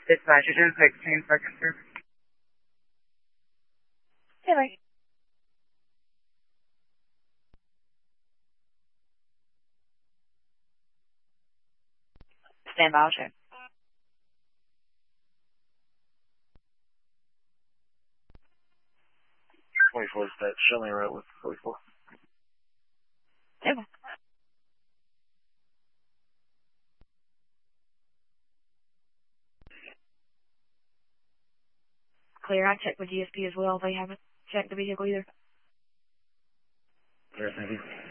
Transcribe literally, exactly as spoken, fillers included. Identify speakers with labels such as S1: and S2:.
S1: It's nitrogen, sixteen seconds, sir.
S2: Anyway. Stand by, I'll check.
S3: twenty-four is that. Show me right with forty-four.
S2: Anyway. Clear. I checked with G S P as well. They haven't checked the vehicle either.
S3: Clear, thank you.